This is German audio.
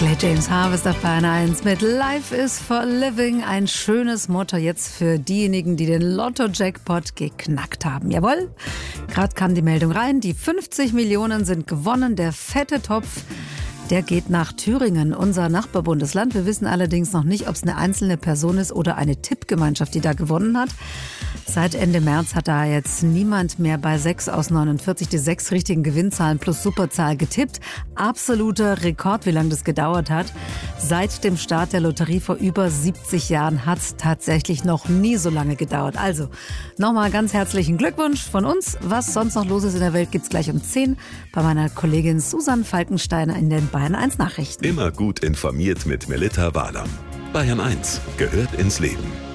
Clay James Harvest auf Bayern 1 mit Life is for Living. Ein schönes Motto jetzt für diejenigen, die den Lotto-Jackpot geknackt haben. Jawohl, gerade kam die Meldung rein, die 50 Millionen sind gewonnen. Der fette Topf, der geht nach Thüringen, unser Nachbarbundesland. Wir wissen allerdings noch nicht, ob es eine einzelne Person ist oder eine Tippgemeinschaft, die da gewonnen hat. Seit Ende März hat da jetzt niemand mehr bei 6 aus 49 die 6 richtigen Gewinnzahlen plus Superzahl getippt. Absoluter Rekord, wie lange das gedauert hat. Seit dem Start der Lotterie vor über 70 Jahren hat es tatsächlich noch nie so lange gedauert. Also nochmal ganz herzlichen Glückwunsch von uns. Was sonst noch los ist in der Welt, gibt's gleich um 10 bei meiner Kollegin Susanne Falkensteiner in den Bayern 1 Nachrichten. Immer gut informiert mit Melitta Walam. Bayern 1 gehört ins Leben.